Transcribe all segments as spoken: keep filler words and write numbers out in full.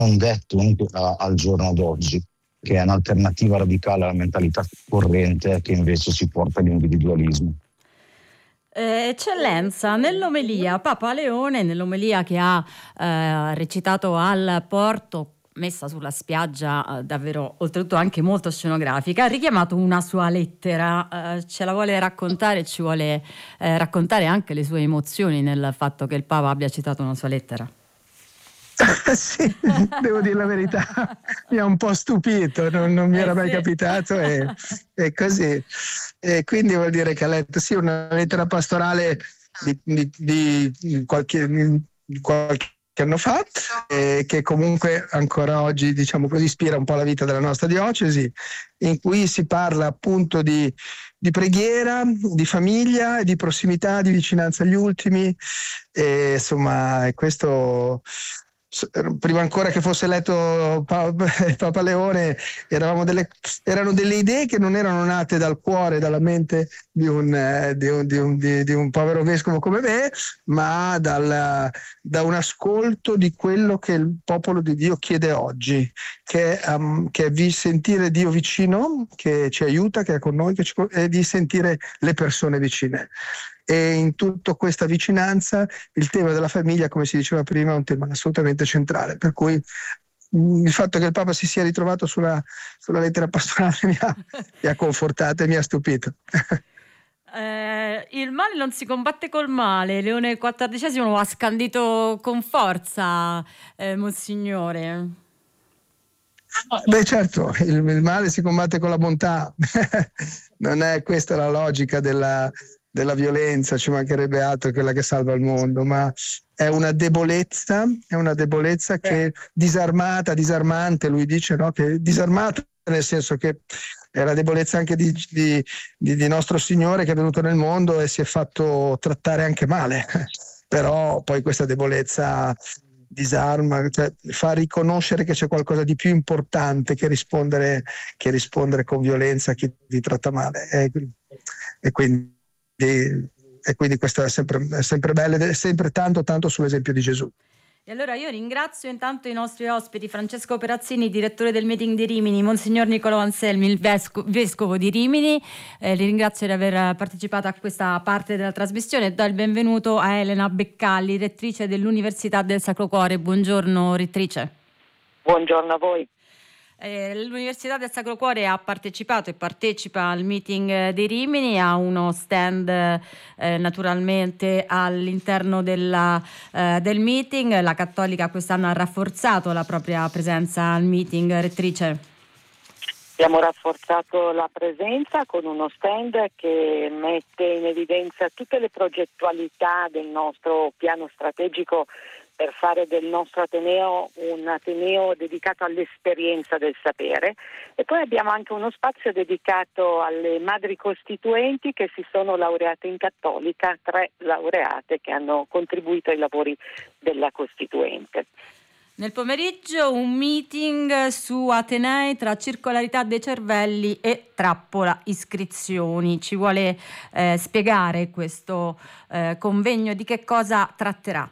non detto a, al giorno d'oggi, che è un'alternativa radicale alla mentalità corrente che invece ci porta all'individualismo. Eh, eccellenza, nell'omelia Papa Leone, nell'omelia che ha eh, recitato al Porto, messa sulla spiaggia eh, davvero oltretutto anche molto scenografica, ha richiamato una sua lettera, eh, ce la vuole raccontare, ci vuole eh, raccontare anche le sue emozioni nel fatto che il Papa abbia citato una sua lettera. Sì, devo dire la verità, mi ha un po' stupito, non, non mi eh era mai sì. capitato e, e così. E quindi vuol dire che ha letto sì una lettera pastorale di, di, di, qualche, di qualche anno fa, e che comunque ancora oggi, diciamo così, ispira un po' la vita della nostra diocesi, in cui si parla appunto di, di preghiera, di famiglia, di prossimità, di vicinanza agli ultimi, e insomma questo... Prima ancora che fosse eletto Papa Leone eravamo delle, erano delle idee che non erano nate dal cuore, dalla mente di un, di un, di un, di, di un povero vescovo come me, ma dal, da un ascolto di quello che il popolo di Dio chiede oggi, che, um, che è di sentire Dio vicino, che ci aiuta, che è con noi, che ci, e di sentire le persone vicine. E in tutta questa vicinanza il tema della famiglia, come si diceva prima, è un tema assolutamente centrale, per cui mh, il fatto che il Papa si sia ritrovato sulla, sulla lettera pastorale mi ha, mi ha confortato e mi ha stupito. Eh, il male non si combatte col male. Leone quattordicesimo lo ha scandito con forza, eh, Monsignore. Beh, certo, il, il male si combatte con la bontà. Non è questa la logica della, della violenza, ci mancherebbe altro, quella che salva il mondo, ma è una debolezza, è una debolezza che disarmata, disarmante, lui dice, no? Che è disarmata nel senso che è la debolezza anche di, di, di, di nostro Signore, che è venuto nel mondo e si è fatto trattare anche male. Però poi questa debolezza disarma, cioè fa riconoscere che c'è qualcosa di più importante che rispondere, che rispondere con violenza a chi ti tratta male. E, e quindi, e quindi questo è sempre, è sempre bello ed è sempre tanto tanto sull'esempio di Gesù. E allora io ringrazio intanto i nostri ospiti, Francesco Perazzini, direttore del meeting di Rimini, Monsignor Nicolò Anselmi, il vescovo, vescovo di Rimini. Eh, li ringrazio di aver partecipato a questa parte della trasmissione e do il benvenuto a Elena Beccalli, rettrice dell'Università del Sacro Cuore. Buongiorno, rettrice. Buongiorno a voi. Eh, L'Università del Sacro Cuore ha partecipato e partecipa al meeting di Rimini, ha uno stand eh, naturalmente all'interno della, eh, del meeting. La Cattolica quest'anno ha rafforzato la propria presenza al meeting, rettrice. Abbiamo rafforzato la presenza con uno stand che mette in evidenza tutte le progettualità del nostro piano strategico per fare del nostro Ateneo un Ateneo dedicato all'esperienza del sapere, e poi abbiamo anche uno spazio dedicato alle madri costituenti che si sono laureate in Cattolica, tre laureate che hanno contribuito ai lavori della Costituente. Nel pomeriggio un meeting su Atenei tra circolarità dei cervelli e trappola iscrizioni. Ci vuole eh, spiegare questo eh, convegno, di che cosa tratterà?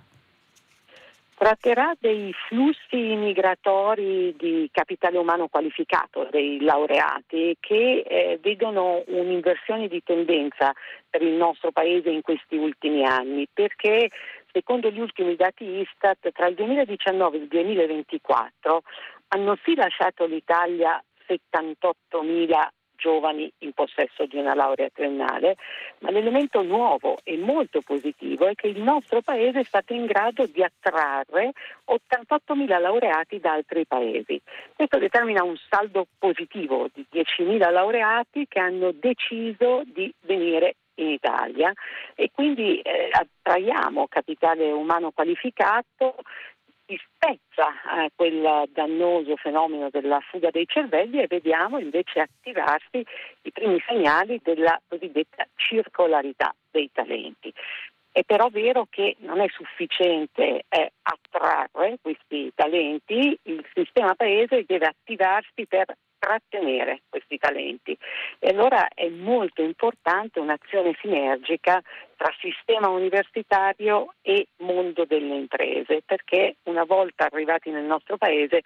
Tratterà dei flussi migratori di capitale umano qualificato, dei laureati, che eh, vedono un'inversione di tendenza per il nostro Paese in questi ultimi anni, perché secondo gli ultimi dati Istat tra il duemiladiciannove e il duemilaventiquattro hanno sì lasciato l'Italia settantottomila giovani in possesso di una laurea triennale, ma l'elemento nuovo e molto positivo è che il nostro Paese è stato in grado di attrarre ottantottomila laureati da altri paesi. Questo determina un saldo positivo di diecimila laureati che hanno deciso di venire in Italia, e quindi eh, attraiamo capitale umano qualificato. Si spezza eh, quel dannoso fenomeno della fuga dei cervelli e vediamo invece attivarsi i primi segnali della cosiddetta circolarità dei talenti. È però vero che non è sufficiente eh, attrarre questi talenti, il sistema Paese deve attivarsi per trattenere questi talenti, e allora è molto importante un'azione sinergica tra sistema universitario e mondo delle imprese, perché una volta arrivati nel nostro Paese